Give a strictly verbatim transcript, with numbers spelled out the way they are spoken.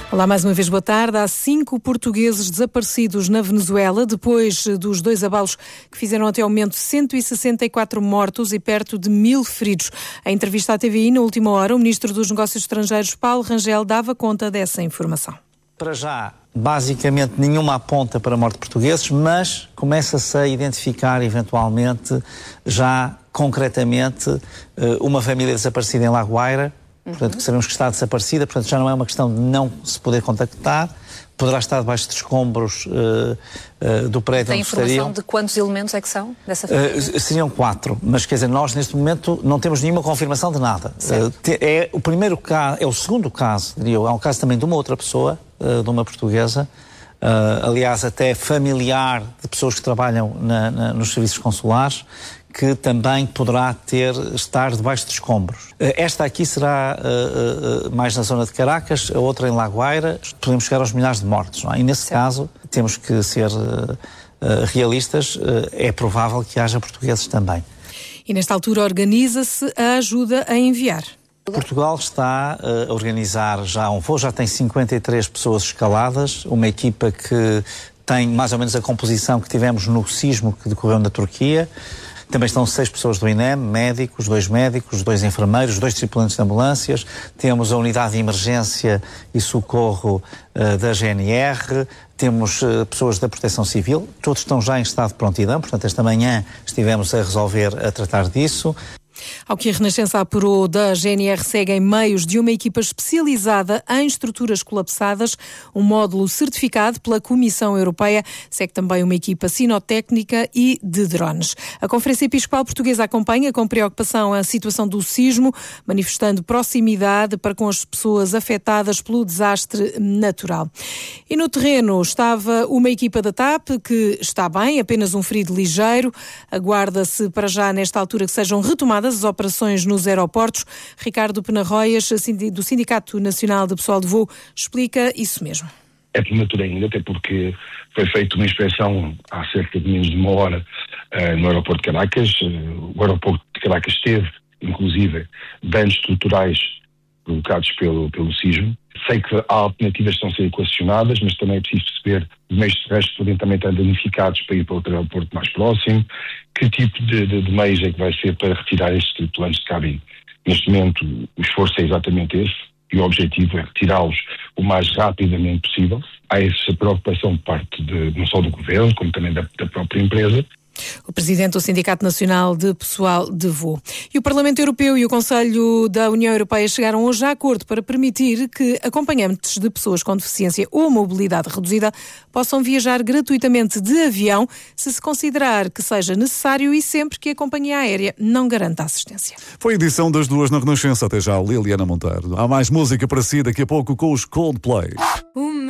Olá, mais uma vez boa tarde. Há cinco portugueses desaparecidos na Venezuela, depois dos dois abalos que fizeram até ao momento cento e sessenta e quatro mortos e perto de mil feridos. Em entrevista à T V I, na última hora, o Ministro dos Negócios Estrangeiros, Paulo Rangel, dava conta dessa informação. Para já, basicamente, nenhuma aponta para a morte de portugueses, mas começa-se a identificar, eventualmente, já concretamente, uma família desaparecida em La Guaira. Portanto, que sabemos que está desaparecida, portanto já não é uma questão de não se poder contactar, poderá estar debaixo de escombros uh, uh, do prédio Tem onde estariam. informação de quantos elementos é que são dessa família? Uh, seriam quatro, mas quer dizer, nós neste momento não temos nenhuma confirmação de nada. Uh, te, é o primeiro caso, é o segundo caso, diria eu, é um caso também de uma outra pessoa, uh, de uma portuguesa, uh, aliás até familiar de pessoas que trabalham na, na, nos serviços consulares, que também poderá ter, estar debaixo de escombros. Esta aqui será uh, uh, mais na zona de Caracas, a outra em La Guaira. Podemos chegar aos milhares de mortos, não é? E nesse certo. caso temos que ser uh, uh, realistas, uh, é provável que haja portugueses também. E nesta altura organiza-se a ajuda a enviar. Portugal está uh, a organizar já um voo, já tem cinquenta e três pessoas escaladas, uma equipa que tem mais ou menos a composição que tivemos no sismo que decorreu na Turquia. Também estão seis pessoas do I N E M, médicos, dois médicos, dois enfermeiros, dois tripulantes de ambulâncias. Temos a unidade de emergência e socorro uh, da G N R. Temos uh, pessoas da Proteção Civil. Todos estão já em estado de prontidão. Portanto, esta manhã estivemos a resolver, a tratar disso. Ao que a Renascença apurou, da G N R seguem meios de uma equipa especializada em estruturas colapsadas, um módulo certificado pela Comissão Europeia, segue também uma equipa sinotécnica e de drones. A Conferência Episcopal Portuguesa acompanha com preocupação a situação do sismo, manifestando proximidade para com as pessoas afetadas pelo desastre natural. E no terreno estava uma equipa da T A P que está bem, apenas um ferido ligeiro. Aguarda-se para já nesta altura que sejam retomadas as operações nos aeroportos. Ricardo Penarroias, do Sindicato Nacional de Pessoal de Voo, explica isso mesmo. É prematuro ainda, até porque foi feita uma inspeção há cerca de menos de uma hora uh, no aeroporto de Caracas. Uh, o aeroporto de Caracas teve, inclusive, danos estruturais provocados pelo, pelo sismo. Sei que há alternativas que estão a ser equacionadas, mas também é preciso perceber os meios terrestres podem também estar danificados para ir para outro aeroporto mais próximo. Que tipo de, de, de meios é que vai ser para retirar estes tripulantes de cabine? Neste momento, o esforço é exatamente esse e o objetivo é retirá-los o mais rapidamente possível. Há essa preocupação por parte de, não só do governo, como também da, da própria empresa. O presidente do Sindicato Nacional de Pessoal de Voo. E o Parlamento Europeu e o Conselho da União Europeia chegaram hoje a acordo para permitir que acompanhantes de pessoas com deficiência ou mobilidade reduzida possam viajar gratuitamente de avião se se considerar que seja necessário e sempre que a companhia aérea não garanta assistência. Foi a edição das duas na Renascença. Até já, Liliana Monteiro. Há mais música para si daqui a pouco com os Coldplay.